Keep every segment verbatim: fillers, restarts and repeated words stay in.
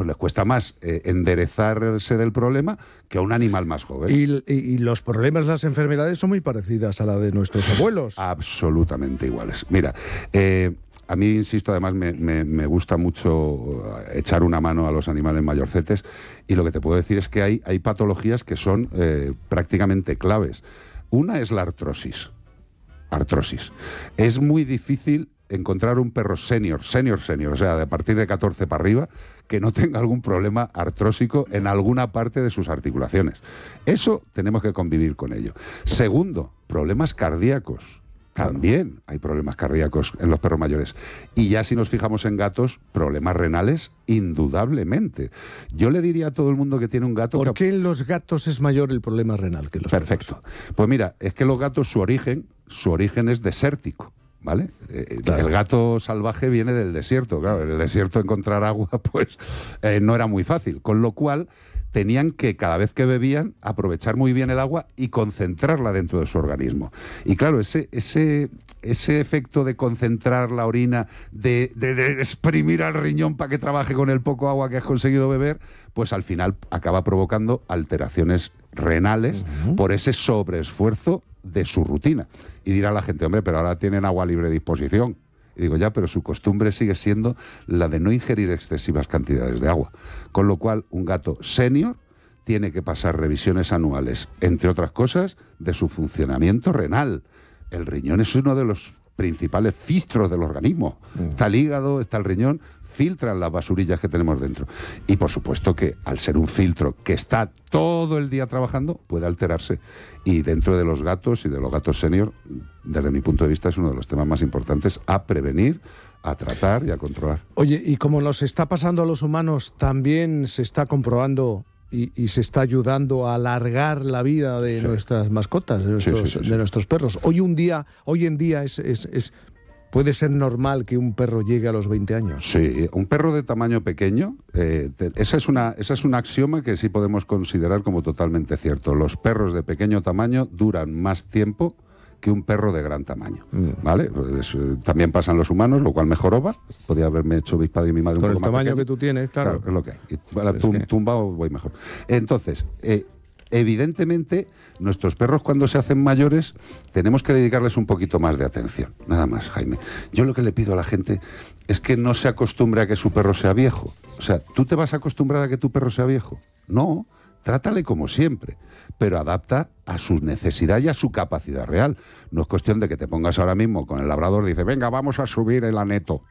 pues les cuesta más eh, enderezarse del problema que a un animal más joven. Y, y, y los problemas, las enfermedades son muy parecidas a la de nuestros abuelos. Absolutamente iguales. Mira, eh, a mí, insisto, además me, me, me gusta mucho echar una mano a los animales mayorcetes, y lo que te puedo decir es que hay, hay patologías que son eh, prácticamente claves. Una es la artrosis. Artrosis. Es muy difícil encontrar un perro senior, senior, senior, o sea, de a partir de catorce para arriba, que no tenga algún problema artrósico en alguna parte de sus articulaciones. Eso tenemos que convivir con ello. Segundo, problemas cardíacos. También hay problemas cardíacos en los perros mayores. Y ya si nos fijamos en gatos, problemas renales, indudablemente. Yo le diría a todo el mundo que tiene un gato... ¿Por que... qué en los gatos es mayor el problema renal que en los Perfecto. perros? Pues mira, es que los gatos, su origen, su origen es desértico. ¿Vale? Eh, claro. El gato salvaje viene del desierto. Claro, en el desierto encontrar agua, pues eh, no era muy fácil. Con lo cual, tenían que, cada vez que bebían, aprovechar muy bien el agua y concentrarla dentro de su organismo. Y claro, ese, ese, ese efecto de concentrar la orina, de, de, de exprimir al riñón para que trabaje con el poco agua que has conseguido beber, pues al final acaba provocando alteraciones renales uh-huh. por ese sobreesfuerzo de su rutina. Y dirá la gente, hombre, pero ahora tienen agua a libre disposición. Y digo, ya, pero su costumbre sigue siendo la de no ingerir excesivas cantidades de agua. Con lo cual, un gato senior tiene que pasar revisiones anuales, entre otras cosas, de su funcionamiento renal. El riñón es uno de los principales filtros del organismo. Mm. Está el hígado, está el riñón, filtran las basurillas que tenemos dentro. Y por supuesto que al ser un filtro que está todo el día trabajando, puede alterarse. Y dentro de los gatos y de los gatos senior, desde mi punto de vista, es uno de los temas más importantes a prevenir, a tratar y a controlar. Oye, y como nos está pasando a los humanos, también se está comprobando y, y se está ayudando a alargar la vida de sí. nuestras mascotas, de nuestros, sí, sí, sí, sí. de nuestros perros. Hoy un día, hoy en día es, es, es ¿puede ser normal que un perro llegue a los veinte años? Sí, un perro de tamaño pequeño, eh, te, esa, es una, esa es un axioma que sí podemos considerar como totalmente cierto. Los perros de pequeño tamaño duran más tiempo que un perro de gran tamaño, mm. ¿vale? Pues, eh, también pasan los humanos, lo cual mejor va. Podría haberme hecho mi padre y mi madre un Con poco el más tamaño pequeño. que tú tienes, claro. Claro, es lo que hay. Y, bueno, tum, que... tumbado voy mejor. Entonces, eh, evidentemente, nuestros perros cuando se hacen mayores tenemos que dedicarles un poquito más de atención. Nada más, Jaime. Yo lo que le pido a la gente es que no se acostumbre a que su perro sea viejo. O sea, ¿tú te vas a acostumbrar a que tu perro sea viejo? No, trátale como siempre, pero adapta a su necesidad y a su capacidad real. No es cuestión de que te pongas ahora mismo con el labrador y dices, venga, vamos a subir el aneto.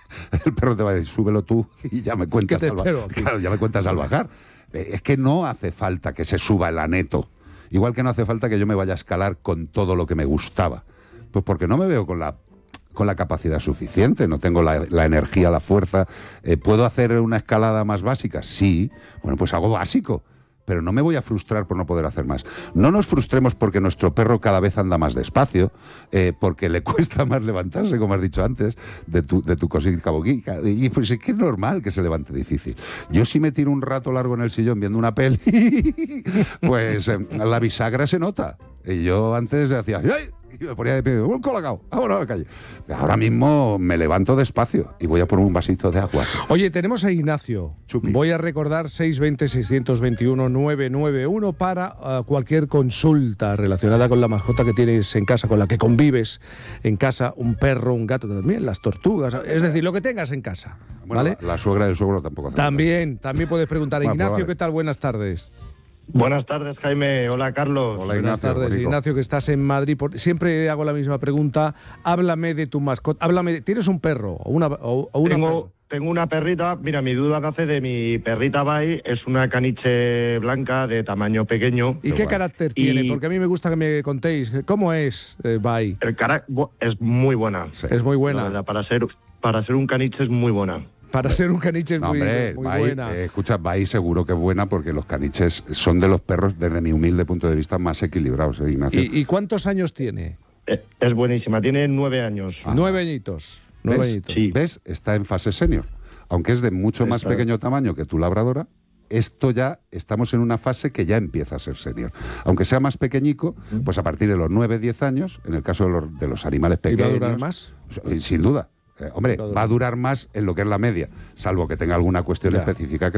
El perro te va a decir, súbelo tú y ya me cuentas, al, ba- claro, ya me cuentas al bajar. Es que no hace falta que se suba el aneto. Igual que no hace falta que yo me vaya a escalar con todo lo que me gustaba. Pues porque no me veo con la, con la capacidad suficiente, no tengo la, la energía, la fuerza. Eh, ¿Puedo hacer una escalada más básica? Sí. Bueno, pues hago básico. Pero no me voy a frustrar por no poder hacer más. No nos frustremos porque nuestro perro cada vez anda más despacio, eh, porque le cuesta más levantarse, como has dicho antes, de tu, de tu cosita boquica. Y pues es que es normal que se levante difícil. Yo si me tiro un rato largo en el sillón viendo una peli, pues eh, la bisagra se nota. Y yo antes hacía... ¡ay! Y me ponía de pie, un colacao, vámonos a la calle. Ahora mismo me levanto despacio y voy a por un vasito de agua. Oye, tenemos a Ignacio. Chupi. Voy a recordar seis dos cero, seis dos uno, nueve nueve uno para uh, cualquier consulta relacionada con la mascota que tienes en casa, con la que convives en casa, un perro, un gato, también las tortugas, es decir, lo que tengas en casa. Bueno, ¿vale? la, la suegra y el suegro tampoco. También, nada. También puedes preguntar. Bueno, Ignacio, pues vale. ¿Qué tal? Buenas tardes. Buenas tardes, Jaime. Hola, Carlos. Hola, Buenas Ignacio, tardes, Rico. Ignacio, que estás en Madrid. Por... Siempre hago la misma pregunta. Háblame de tu mascota. Háblame. De... ¿Tienes un perro o una o, o una tengo, perro? tengo una perrita. Mira, mi duda nace de mi perrita Bai. Es una caniche blanca de tamaño pequeño. ¿Y qué bueno. carácter y... tiene? Porque a mí me gusta que me contéis. ¿Cómo es eh, Bai? El carácter es muy buena. Sí. Es muy buena. La verdad, para ser para ser un caniche es muy buena. Para ser un caniche es no, muy, hombre, muy Bai, buena. Eh, escucha, Bai seguro que es buena porque los caniches son de los perros, desde mi humilde punto de vista, más equilibrados, ¿eh, Ignacio? ¿Y, ¿Y cuántos años tiene? Eh, es buenísima, tiene nueve años. Ah. Nueve añitos. Nueve ¿Ves? añitos. Sí. ¿Ves? Está en fase senior. Aunque es de mucho más Está... pequeño tamaño que tu labradora, esto ya, estamos en una fase que ya empieza a ser senior. Aunque sea más pequeñico, pues a partir de los nueve, diez años, en el caso de los, de los animales pequeños... ¿Y va a durar más? Sin duda. Eh, hombre, va a durar más en lo que es la media, salvo que tenga alguna cuestión ya. específica que